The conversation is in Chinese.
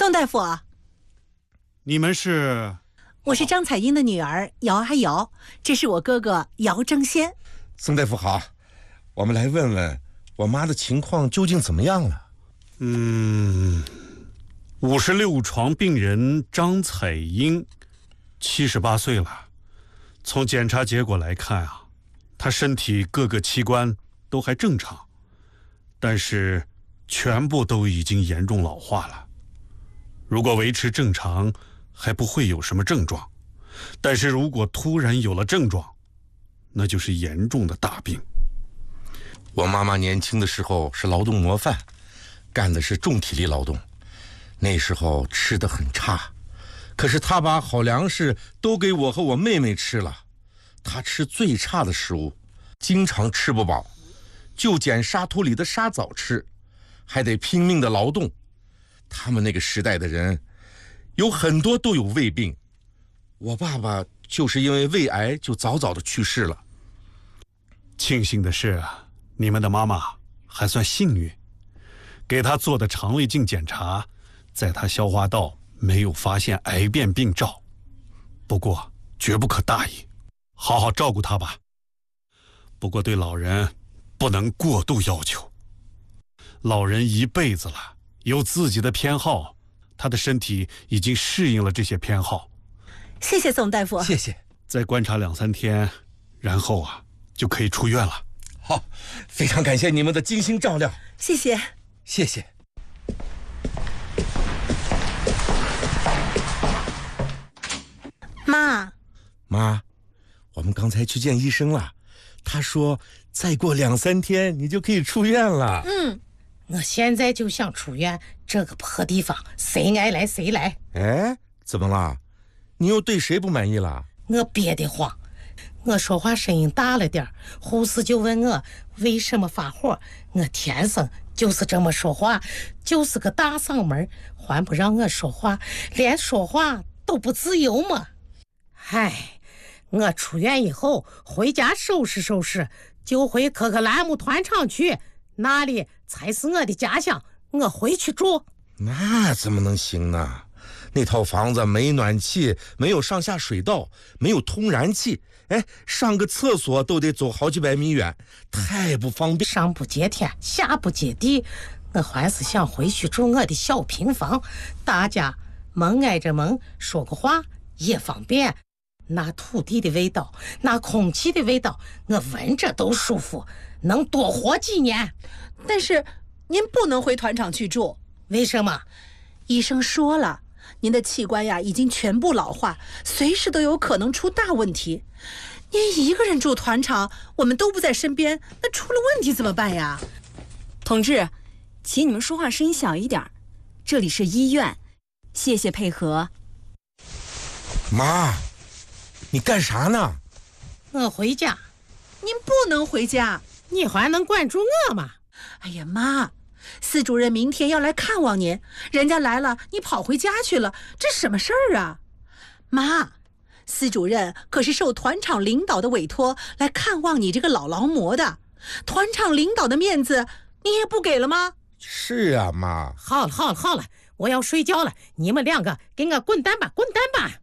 宋大夫， 你们是？ 我是张彩英的女儿姚阿瑶，这是我哥哥姚正先。 宋大夫好，我们来问问我妈的情况究竟怎么样了 ？56床病人张彩英，78岁了。从检查结果来看啊，她身体各个器官都还正常，但是全部都已经严重老化了。如果维持正常，还不会有什么症状，但是如果突然有了症状，那就是严重的大病。 我妈妈年轻的时候是劳动模范，干的是重体力劳动，那时候吃得很差，可是她把好粮食都给我和我妹妹吃了。她吃最差的食物，经常吃不饱，就捡沙土里的沙枣吃，还得拼命的劳动。他们那个时代的人有很多都有胃病，我爸爸就是因为胃癌就早早的去世了。 庆幸的是，你们的妈妈还算幸运，给她做的肠胃镜检查，在她消化道没有发现癌变病灶。不过绝不可大意，好好照顾她吧。不过对老人不能过度要求，老人一辈子了，有自己的偏好，他的身体已经适应了这些偏好。 谢谢宋大夫。 谢谢。 再观察2-3天，然后就可以出院了。 好，非常感谢你们的精心照料。 谢谢。 谢谢。妈，我们刚才去见医生了，他说再过2-3天你就可以出院了。 我现在就想出院，这个破地方谁爱来谁来。 哎，怎么了？你又对谁不满意了？ 我憋得慌，我说话声音大了点，护士就问我为什么发火。我天生就是这么说话，就是个大嗓门，还不让我说话，连说话都不自由嘛。唉，我出院以后回家收拾收拾，就回可可兰姆团场去，那里才是我的家乡，我回去住。 那怎么能行呢？那套房子没暖气，没有上下水道，没有通燃气，上个厕所都得走好几百米远，太不方便。 上不接天，下不接地，我还是想回去住我的小平房，大家门挨着门，说个话也方便。那土地的味道，那空气的味道，我闻着都舒服，能多活几年。 但是您不能回团场去住。 为什么？ 医生说了，您的器官已经全部老化，随时都有可能出大问题。您一个人住团场，我们都不在身边，那出了问题怎么办呀？ 同志，请你们说话声音小一点，这里是医院，谢谢配合。 妈，你干啥呢？ 我回家。 您不能回家。 你还能管住我吗？ 哎呀妈，司主任明天要来看望您，人家来了你跑回家去了，这什么事儿啊？妈，司主任可是受团场领导的委托来看望你这个老劳模的，团场领导的面子你也不给了吗？ 是啊，妈。 好了，我要睡觉了，你们2个给我滚蛋吧，滚蛋吧。